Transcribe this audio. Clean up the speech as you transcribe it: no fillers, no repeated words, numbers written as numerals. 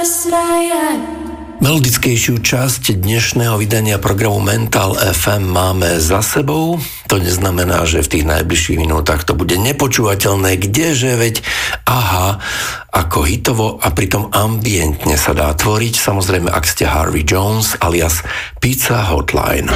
Melodickejšiu časť dnešného vydania programu Mental FM máme za sebou. To neznamená, že v tých najbližších minútach to bude nepočúvateľné, kdeže, veď aha, ako hitovo a pritom ambientne sa dá tvoriť. Samozrejme, ak ste Harvey Jones alias Pizza Hotline.